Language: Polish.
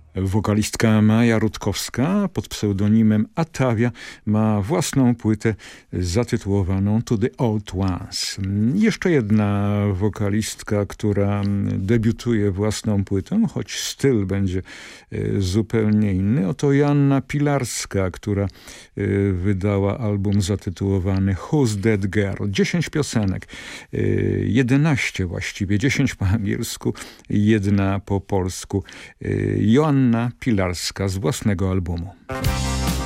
Wokalistka Maja Rutkowska pod pseudonimem Atavia ma własną płytę zatytułowaną To the Old Ones. Jeszcze jedna wokalistka, która debiutuje własną płytą, choć styl będzie zupełnie inny. Oto Joanna Pilarska, która wydała album zatytułowany Who's That Girl? 10 piosenek, 11 właściwie, 10 po angielsku, 1 po polsku. Joanna Pilarska z własnego albumu.